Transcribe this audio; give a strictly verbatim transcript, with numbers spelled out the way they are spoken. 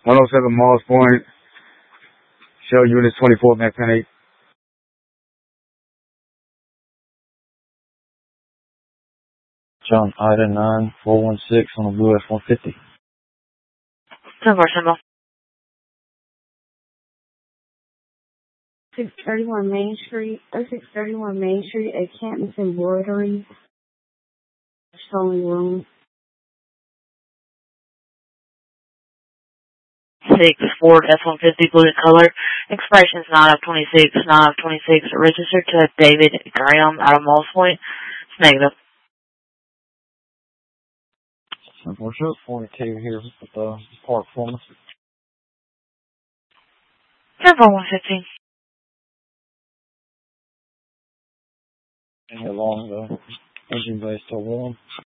one oh seven Moss Point. Shell units twenty-four, Mac ten eight. John Ida nine four one six on the Blue F one fifty. ten four symbol. six thirty-one Main Street, oh six thirty-one Main Street at Campus Embroidery. Showing room. six Ford F one fifty blue in color. Expiration is nine of twenty-six, nine of twenty-six. Registered to David Graham out of Moss Point. It's negative. Unfortunately, forty-two here with the park performance. ten four one fifteen. And along the engine bay still warm.